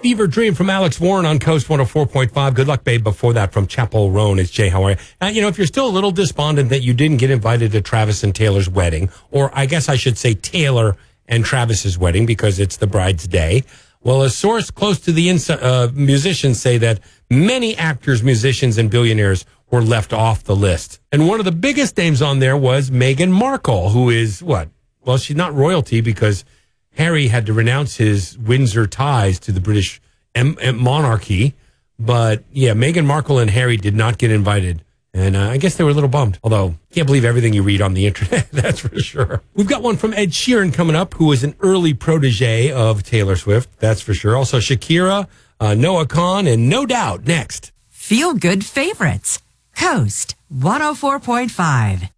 Fever Dream from Alex Warren on Coast 104.5. Good luck, babe. Before that, from Chapel Roan, it's Jay. How are you? If you're still a little despondent that you didn't get invited to Travis and Taylor's wedding, or I guess I should say Taylor and Travis's wedding because it's the bride's day. Well, a source close to the musicians say that many actors, musicians, and billionaires were left off the list. And one of the biggest names on there was Meghan Markle, who is what? Well, she's not royalty because Harry had to renounce his Windsor ties to the British monarchy. But yeah, Meghan Markle and Harry did not get invited. And I guess they were a little bummed. Although, can't believe everything you read on the internet, that's for sure. We've got one from Ed Sheeran coming up, who is an early protege of Taylor Swift, that's for sure. Also Shakira, Noah Kahan, and No Doubt next. Feel Good Favorites. Coast 104.5.